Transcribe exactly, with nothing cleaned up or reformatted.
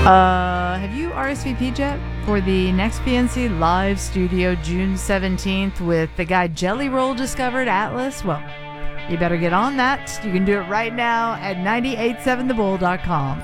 Uh, have you R S V P'd yet for the next P N C live studio June seventeenth with the guy Jelly Roll discovered Atlas? Well, you better get on that. You can do it right now at nine eight seven the bull dot com.